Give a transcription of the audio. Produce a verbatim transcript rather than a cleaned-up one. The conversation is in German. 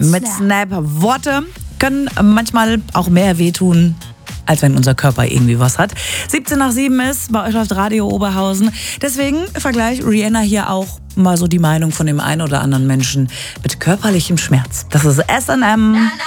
Mit Snap. Worte können manchmal auch mehr wehtun, als wenn unser Körper irgendwie was hat. siebzehn nach sieben ist, bei euch läuft Radio Oberhausen. Deswegen vergleicht Rihanna hier auch mal so die Meinung von dem einen oder anderen Menschen mit körperlichem Schmerz. Das ist S und M.